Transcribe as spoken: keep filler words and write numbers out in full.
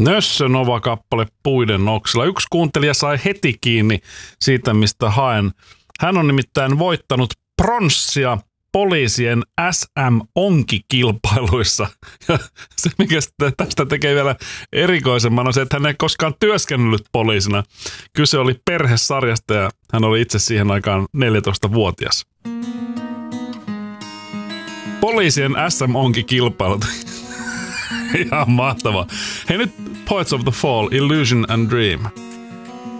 Nössö Nova-kappale Puiden oksilla. Yksi kuuntelija sai heti kiinni siitä, mistä haen. Hän on nimittäin voittanut pronssia poliisien S M-onkikilpailuissa. Ja se, mikä tästä tekee vielä erikoisemman, on se, että hän ei koskaan työskennellyt poliisina. Kyse oli perhesarjasta ja hän oli itse siihen aikaan neljätoistavuotias. Poliisien S M-onkikilpailut. Ihan mahtavaa. Hei nyt Poets of the Fall, Illusion and Dream.